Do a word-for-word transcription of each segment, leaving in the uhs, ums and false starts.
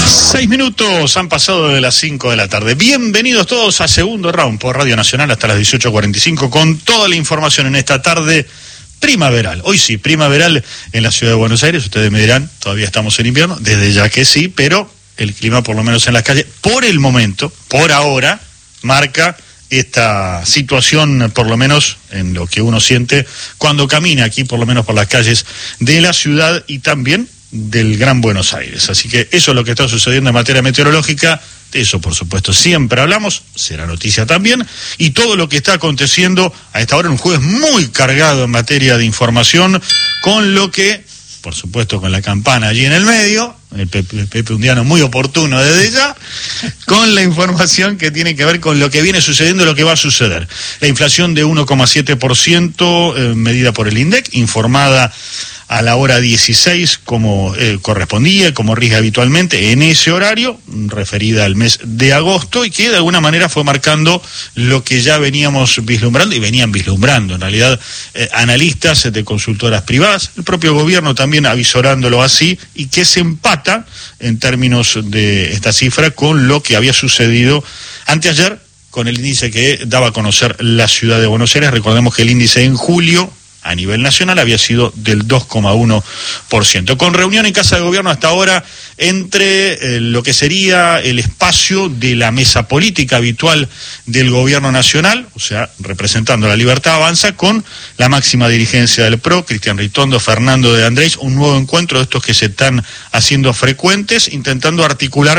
Seis minutos han pasado de las cinco de la tarde. Bienvenidos todos a Segundo Round por Radio Nacional hasta las dieciocho cuarenta y cinco con toda la información en esta tarde primaveral. Hoy sí, primaveral en la ciudad de Buenos Aires. Ustedes me dirán, todavía estamos en invierno, desde ya que sí, pero el clima por lo menos en las calles, por el momento, por ahora, marca esta situación, por lo menos en lo que uno siente cuando camina aquí, por lo menos por las calles de la ciudad y también del Gran Buenos Aires. Así que eso es lo que está sucediendo en materia meteorológica. De eso, por supuesto, siempre hablamos, será noticia también, y todo lo que está aconteciendo a esta hora, un jueves muy cargado en materia de información, con lo que, por supuesto, con la campana allí en el medio, el Pepe, el Pepe Undiano muy oportuno desde ya, con la información que tiene que ver con lo que viene sucediendo y lo que va a suceder. La inflación de uno coma siete por ciento, eh, medida por el INDEC, informada a la hora dieciséis, como eh, correspondía, como rige habitualmente, en ese horario, referida al mes de agosto, y que de alguna manera fue marcando lo que ya veníamos vislumbrando, y venían vislumbrando, en realidad, eh, analistas de consultoras privadas, el propio gobierno también avisorándolo así, y que se empata, en términos de esta cifra, con lo que había sucedido anteayer, con el índice que daba a conocer la ciudad de Buenos Aires. Recordemos que el índice en julio, a nivel nacional, había sido del dos coma uno por ciento. Con reunión en Casa de Gobierno hasta ahora entre eh, lo que sería el espacio de la mesa política habitual del Gobierno Nacional, o sea, representando la Libertad Avanza, con la máxima dirigencia del P R O, Cristian Ritondo, Fernando de Andrés, un nuevo encuentro de estos que se están haciendo frecuentes, intentando articular,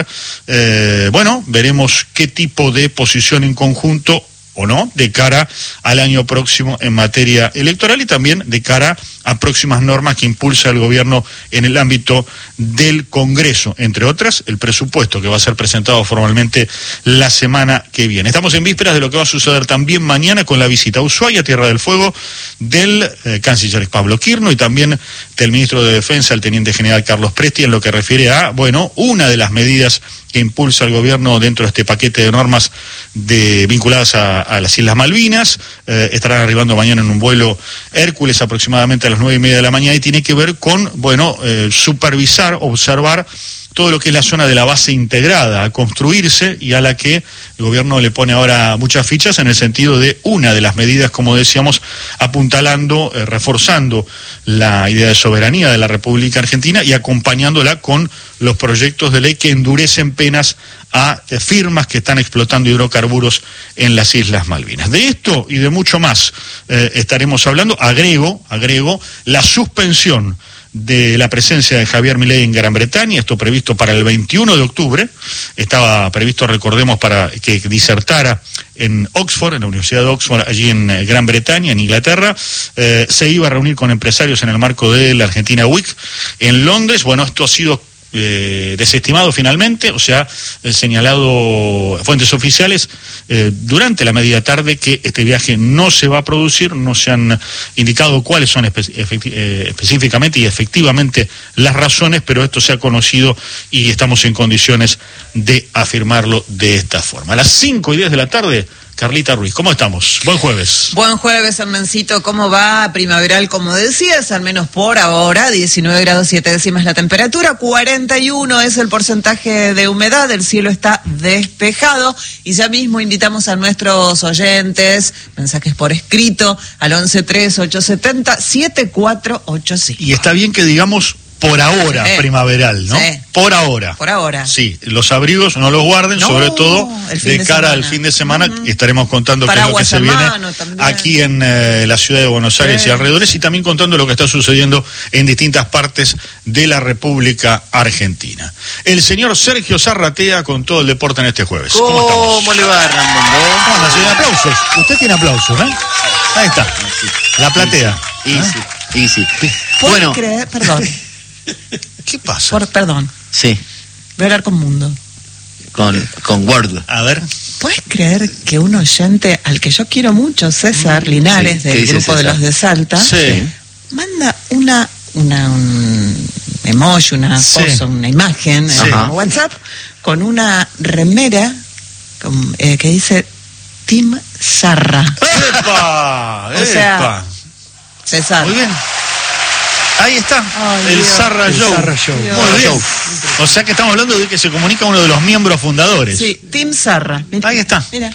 eh, bueno, veremos qué tipo de posición en conjunto o no, de cara al año próximo en materia electoral y también de cara a próximas normas que impulsa el gobierno en el ámbito del Congreso, entre otras, el presupuesto que va a ser presentado formalmente la semana que viene. Estamos en vísperas de lo que va a suceder también mañana con la visita a Ushuaia, Tierra del Fuego, del eh, canciller Pablo Quirno y también del ministro de Defensa, el teniente general Carlos Presti, en lo que refiere a, bueno, una de las medidas que impulsa el gobierno dentro de este paquete de normas de, vinculadas a, a las Islas Malvinas. Eh, estarán arribando mañana en un vuelo Hércules aproximadamente a las nueve y media de la mañana y tiene que ver con, bueno, eh, supervisar, observar todo lo que es la zona de la base integrada a construirse y a la que el gobierno le pone ahora muchas fichas en el sentido de una de las medidas, como decíamos, apuntalando, eh, reforzando la idea de soberanía de la República Argentina y acompañándola con los proyectos de ley que endurecen penas a eh, firmas que están explotando hidrocarburos en las Islas Malvinas. De esto y de mucho más eh, estaremos hablando. Agrego, agrego la suspensión de la presencia de Javier Milei en Gran Bretaña, esto previsto para el veintiuno de octubre, estaba previsto, recordemos, para que disertara en Oxford, en la Universidad de Oxford, allí en Gran Bretaña, en Inglaterra. Eh, se iba a reunir con empresarios en el marco de la Argentina Week en Londres. Bueno, esto ha sido Eh, desestimado finalmente, o sea, eh, señalado fuentes oficiales eh, durante la media tarde que este viaje no se va a producir, no se han indicado cuáles son espe eh, específicamente y efectivamente las razones, pero esto se ha conocido y estamos en condiciones de afirmarlo de esta forma. A las cinco y diez de la tarde, Carlita Ruiz, ¿cómo estamos? Buen jueves. Buen jueves, Hermencito. ¿Cómo va? Primaveral, como decías, al menos por ahora, diecinueve grados siete décimas la temperatura, cuarenta y uno es el porcentaje de humedad, el cielo está despejado y ya mismo invitamos a nuestros oyentes, mensajes por escrito, al once tres ocho setenta siete cuatro ocho cinco. Y está bien que digamos por ahora, sí, primaveral, ¿no? Sí. Por ahora. Por ahora. Sí, los abrigos no los guarden, no, sobre todo de, de cara al fin de semana. Uh-huh. Estaremos contando qué es lo que se viene aquí en eh, la ciudad de Buenos Aires sí. y alrededores, y también contando lo que está sucediendo en distintas partes de la República Argentina. El señor Sergio Zarratea con todo el deporte en este jueves. ¿Cómo, ¿Cómo, ¿Cómo le va, Ramón? ¿Cómo anda, señor? Aplausos. Usted tiene aplausos, ¿eh? Ahí está. Sí. La platea. Sí, ¿Ah? sí, sí. sí. Bueno. Creer? Perdón. ¿Qué pasa? Por, perdón. Sí. Voy a hablar con Mundo. Con, con Word. A ver. ¿Puedes creer que un oyente al que yo quiero mucho, César Linares, sí, del grupo César? de los de Salta, sí. manda una, una un emoji, una sí. cosa, una imagen sí. en WhatsApp con una remera con, eh, que dice Team Zarra? ¡Epa! O sea, César. Muy bien. Ahí está, Ay, el Dios. Zarra El Show. Zarra Show. Muy bien. O sea que estamos hablando de que se comunica uno de los miembros fundadores. Sí, Tim Zarra. Mira, Ahí está. Mira.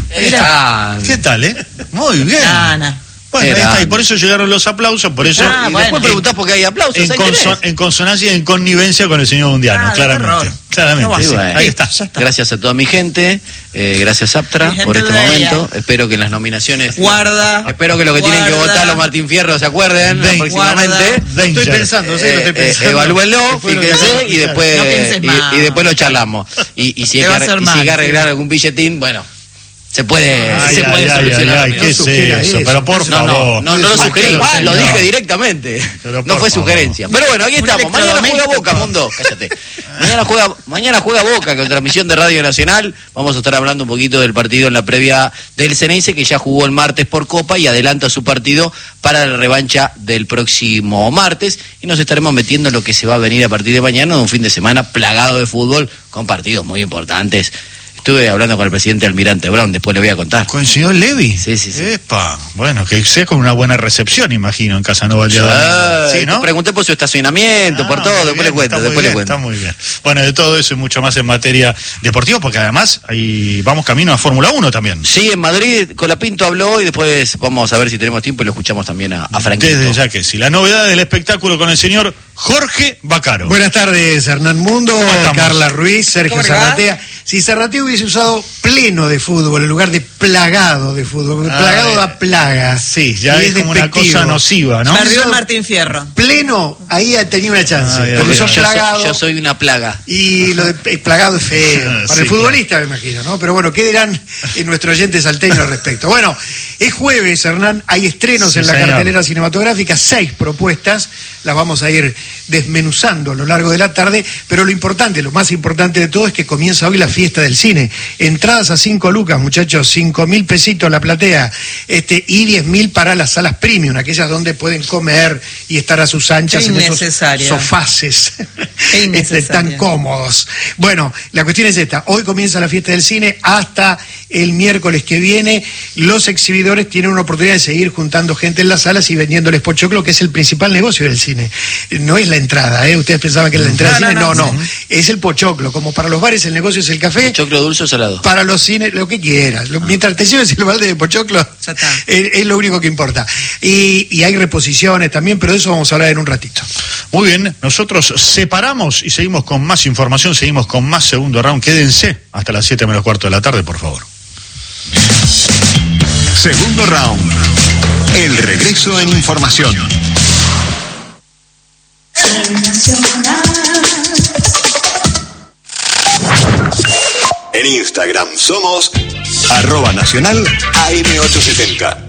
Ah, ¿Qué tal, eh? Muy bien. No, no. Bueno, ahí Era- está, y por eso llegaron los aplausos, por eso Ah, y bueno. después preguntás por qué hay aplausos. en, ahí conso- tenés. en consonancia y en connivencia con el señor Bundiano, Ah, de claramente. terror. Claramente. No va a Sí, ser. bueno. Ahí está. Ya está. Gracias a toda mi gente, eh, gracias Aptra Mi gente por este bella. momento. Espero que en las nominaciones. Guarda. Espero que lo que tienen que Guarda. votar los Martín Fierro se acuerden Ven, próximamente. Danger. Estoy pensando, sí, lo Eh, estoy eh, pensando. evalúenlo, Fue lo que- fíjense, y después, No pienses y, más. y después lo charlamos. Y, y si hay Te que, va a hacer arre- y si mal, hay que arreglar sí. algún billetín, bueno, se puede, Ay, se ay, puede ay, solucionar. ay, ay, ¿qué es sugiera eso? eso. Pero por No, favor. no, no, no lo Ay, sugerí, qué lo señor. dije directamente. Pero No por fue favor. sugerencia. Pero bueno, aquí Un estamos. Mañana juega electrodoméstico. Boca, mundo. Cállate. Mañana juega, mañana juega Boca con transmisión de Radio Nacional. Vamos a estar hablando un poquito del partido en la previa del Ceneice, que ya jugó el martes por Copa y adelanta su partido para la revancha del próximo martes. Y nos estaremos metiendo en lo que se va a venir a partir de mañana, de un fin de semana plagado de fútbol con partidos muy importantes. Estuve hablando con el presidente Almirante Brown, después le voy a contar. ¿Con el señor Levy? Sí, sí, sí. Epa, bueno, que sea con una buena recepción, imagino, en Casanova Valladolid. Sí, Sí, ¿no? Pregunté por su estacionamiento, Ah, por todo, muy después bien, le cuento, está después muy le bien, cuento. Está muy bien. Bueno, de todo eso y mucho más en materia deportiva, porque además ahí vamos camino a Fórmula uno también. Sí, en Madrid, Colapinto habló y después vamos a ver si tenemos tiempo y lo escuchamos también a, a Franquito. Desde ya que sí. La novedad del espectáculo con el señor Jorge Bacaro. Buenas tardes, Hernán Mundo, estamos? Carla Ruiz, Sergio ¿Cómo le va? Zarratea. Si Zarratea hubiese usado pleno de fútbol en lugar de plagado de fútbol, porque Ah, plagado eh, da plaga. Sí, ya y es como una despectivo. cosa nociva, ¿no? Perdió el Martín Fierro. Pleno, ahí tenía una chance. Ay, ay, porque ay, sos ay. Yo, soy, plagado. yo soy una plaga. Y lo de eh, plagado es feo. Para Sí, el futbolista, me imagino, ¿no? Pero bueno, ¿qué dirán eh, nuestros oyentes salteños al respecto? Bueno, es jueves, Hernán, hay estrenos Sí, en la señor. cartelera cinematográfica, seis propuestas, las vamos a ir desmenuzando a lo largo de la tarde, pero lo importante, lo más importante de todo es que comienza hoy la fiesta del cine. Entradas a cinco lucas, muchachos, cinco mil pesitos la platea, este, y diez mil para las salas premium, aquellas donde pueden comer y estar a sus anchas Qué en esos innecesaria. sofaces Qué innecesaria. este, tan cómodos. Bueno, la cuestión es esta. Hoy comienza la fiesta del cine hasta el miércoles que viene. Los exhibidores tienen una oportunidad de seguir juntando gente en las salas y vendiéndoles pochoclo, que es el principal negocio del cine. No es la entrada, ¿eh? Ustedes pensaban que era la entrada No, del cine. no, No, no, no. Es el pochoclo. Como para los bares el negocio es el café. ¿Choclo dulce o salado? Para los cines, lo que quieras. Lo- Mientras te lleves el balde de pochoclo, Ya está. es, es lo único que importa. Y, y hay reposiciones también, pero de eso vamos a hablar en un ratito. Muy bien, nosotros separamos y seguimos con más información, seguimos con más segundo round. Quédense hasta las siete menos cuarto de la tarde, por favor. Segundo round. El regreso en información. En Instagram somos arroba nacional A M ochocientos setenta.